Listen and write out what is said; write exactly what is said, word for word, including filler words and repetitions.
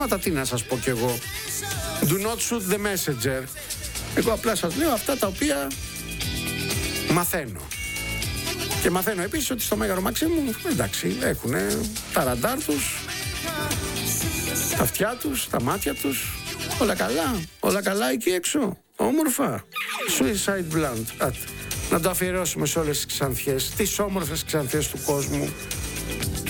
τι να σας πω κι εγώ. Do not shoot the messenger. Εγώ απλά σας λέω αυτά τα οποία μαθαίνω. Και μαθαίνω επίσης ότι στο Μέγαρο Μαξίμου, εντάξει, έχουν τα ραντάρ τους, τα αυτιά τους, τα μάτια τους. Όλα καλά, όλα καλά εκεί έξω. Όμορφα. Suicide Blonde. Να το αφιερώσουμε σε όλες τις ξανθιές, τις όμορφες ξανθιές του κόσμου.